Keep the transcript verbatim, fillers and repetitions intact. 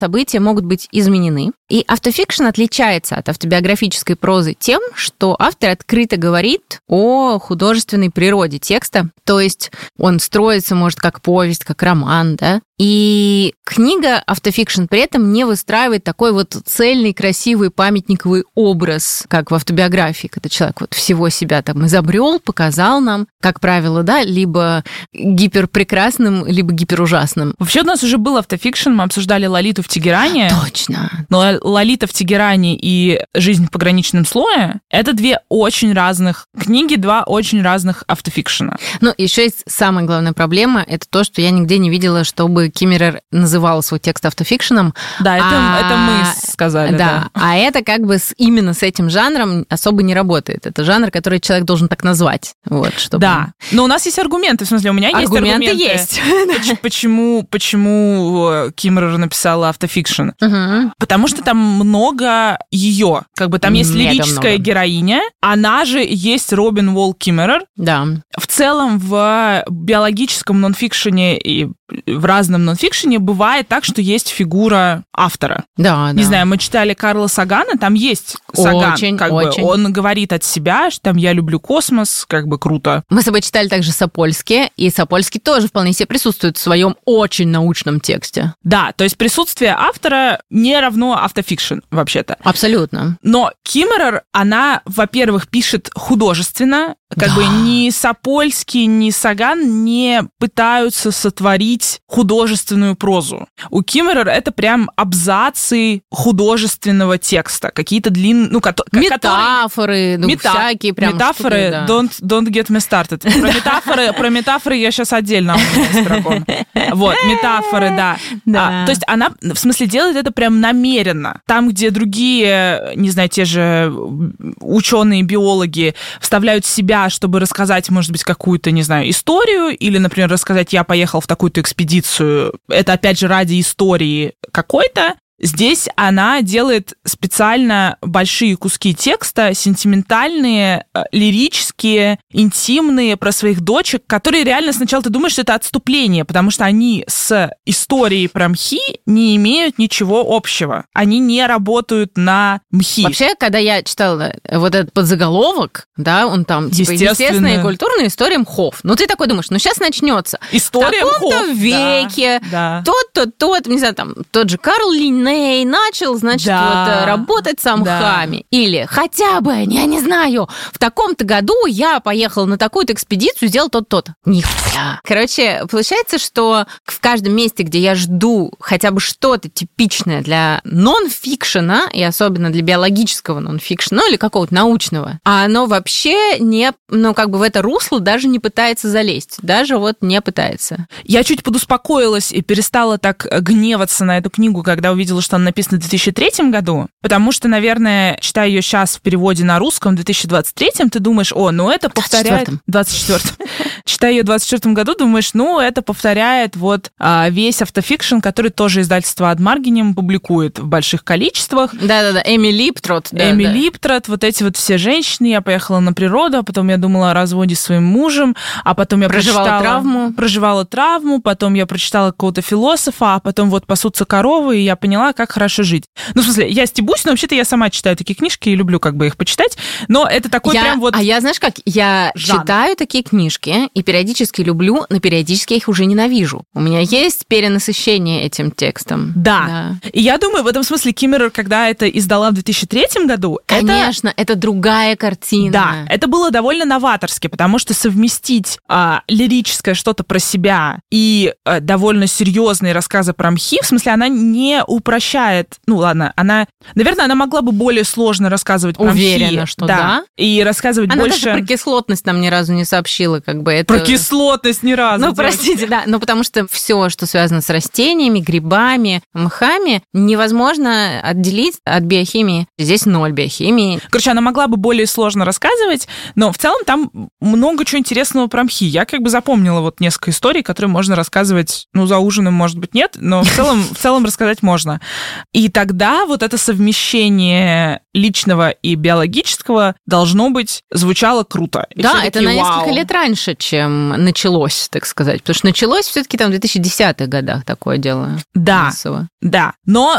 события могут быть изменены. И автофикшн отличается от автобиографической прозы тем, что автор открыто говорит о художественной природе текста, то есть он строится, может, как повесть, как роман, да, и книга автофикшн при этом не выстраивает такой вот цельный, красивый памятниковый образ, как в автобиографии, когда человек вот всего себя там изобрел, показал нам, как правило, да, либо гиперпрекрасным, либо гиперужасным. Вообще у нас уже был автофикшн, мы обсуждали «Лолиту в Тегеране». Точно. Но «Лолита в Тегеране» и «Жизнь в пограничном слое» — это две очень разных книги, два очень разных автофикшена. Ну, еще есть самая главная проблема, это то, что я нигде не видела, чтобы Киммерер называл свой текст автофикшеном. Да, это, а, это мы сказали. Да, да, а это как бы с, именно с этим жанром особо не работает. Это жанр, который человек должен так назвать. Вот, чтобы... Да, но у нас есть аргументы, в смысле, у меня есть аргументы. есть. Почему, почему Киммерер написала автофикшн? Угу. Потому что там много ее. Как бы там есть Мега лирическая много. героиня, она же есть Робин Уолл Киммерер. Да. В целом в биологическом нонфикшене и в разном нонфикшене бывает так, что есть фигура автора. Да, Не да. знаю, мы читали Карла Сагана, там есть Саган. Очень, как очень. бы он говорит от себя, что там я люблю космос, как бы круто. Мы с тобой читали также Сапольски, и Сапольский тоже вполне себе присутствует в своем очень научном тексте. Да, то есть присутствие автора не равно автофикшн, вообще-то. Абсолютно. Но Киммерер, она, во-первых, пишет художественно, как Да. бы ни Сапольский, ни Саган не пытаются сотворить художественную прозу. У Киммерер это прям абзацы художественного текста, какие-то длинные... Ну, ко- Метафоры, ну, Мета... всякие прям Метафоры, штуки, да. don't, don't get me started. Про метафоры, про метафоры я сейчас отдельно с драконом. Вот, метафоры, да. Да. А, то есть она, в смысле, делает это прям намеренно. Там, где другие, не знаю, те же ученые, биологи вставляют себя, чтобы рассказать, может быть, какую-то, не знаю, историю, или, например, рассказать, я поехал в такую-то экспедицию. Это, опять же, ради истории какой-то. Здесь она делает специально большие куски текста, сентиментальные, лирические, интимные, про своих дочек, которые реально сначала ты думаешь, что это отступление, потому что они с историей про мхи не имеют ничего общего. Они не работают на мхи. Вообще, когда я читала вот этот подзаголовок, да, он там, типа, естественная и культурная история мхов. Ну, ты такой думаешь, ну, сейчас начнется. История в таком-то мхов. веке, да, да. тот-то, тот, не знаю, там, тот же Карл Линней начал, значит, Да. вот работать с мхами. Да. Или хотя бы, я не знаю, в таком-то году я поехал на такую-то экспедицию, сделал тот-то-то. Нихуя. Короче, получается, что в каждом месте, где я жду хотя бы что-то типичное для нон-фикшена, и особенно для биологического нон-фикшена, ну, или какого-то научного, а оно вообще не, ну, как бы в это русло даже не пытается залезть. Даже вот не пытается. Я чуть подуспокоилась и перестала так гневаться на эту книгу, когда увидела, что она написана в две тысячи третьем году, потому что, наверное, читая ее сейчас в переводе на русском в две тысячи двадцать третьем, ты думаешь, о, ну это повторяет... В двадцать четвёртом. Читая ее в двадцать четвёртом году, думаешь, ну это повторяет вот а, весь автофикшн, который тоже издательство Ad Marginem публикует в больших количествах. Да-да-да, Эми Липтрот. Да, Эми да. Липтрот, вот эти вот все женщины. Я поехала на природу, а потом я думала о разводе с своим мужем, а потом я проживала прочитала... травму. Проживала травму, потом я прочитала какого-то философа, а потом вот пасутся коровы, и я поняла, как хорошо жить. Ну, в смысле, я стебусь, но вообще-то я сама читаю такие книжки и люблю как бы их почитать, но это такой я, прям вот... А я, знаешь как, я жанр. Читаю такие книжки и периодически люблю, но периодически я их уже ненавижу. У меня есть перенасыщение этим текстом. Да. да. И я думаю, в этом смысле Киммерер, когда это издала в две тысячи третьем году... Конечно, это, это другая картина. Да, это было довольно новаторски, потому что совместить а, лирическое что-то про себя и а, довольно серьезные рассказы про мхи, в смысле, она не упрощает... Ну, ладно, она... Наверное, она могла бы более сложно рассказывать про Уверена, мхи. что да. да. И рассказывать она больше... Она даже про кислотность нам ни разу не сообщила, как бы это... Про кислотность ни разу. Ну, простите, да. Ну, потому что все, что связано с растениями, грибами, мхами, невозможно отделить от биохимии. Здесь ноль биохимии. Короче, она могла бы более сложно рассказывать, но в целом там много чего интересного про мхи. Я как бы запомнила вот несколько историй, которые можно рассказывать, ну, за ужином, может быть, нет, но в целом, в целом рассказать можно. И тогда вот это совмещение личного и биологического должно быть звучало круто. И да, это на несколько вау. лет раньше, чем началось, так сказать. Потому что началось все-таки там в две тысячи десятых годах такое дело. Да, массово. да. Но